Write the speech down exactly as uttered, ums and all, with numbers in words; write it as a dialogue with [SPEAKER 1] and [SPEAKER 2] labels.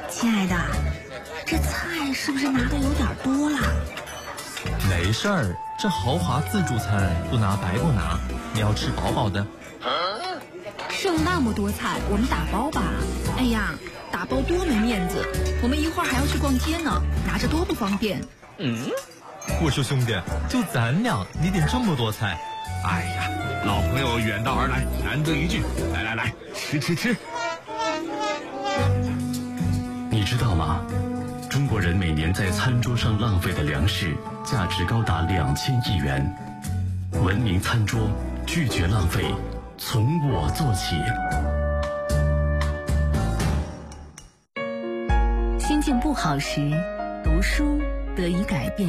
[SPEAKER 1] 亲爱的，这菜是不是拿的有点多了？
[SPEAKER 2] 没事儿，这豪华自助餐不拿白不拿，你要吃饱饱的。
[SPEAKER 1] 剩那么多菜，我们打包吧。哎呀，打包多没面子，我们一会儿还要去逛街呢，拿着多不方便。
[SPEAKER 2] 嗯，我说兄弟，就咱俩，你点这么多菜。
[SPEAKER 3] 哎呀，老朋友远道而来，难得一聚，来来来，吃吃吃。
[SPEAKER 4] 你知道吗？中国人每年在餐桌上浪费的粮食价值高达两千亿元。文明餐桌，拒绝浪费，从我做起。
[SPEAKER 5] 心情不好时，读书得以改变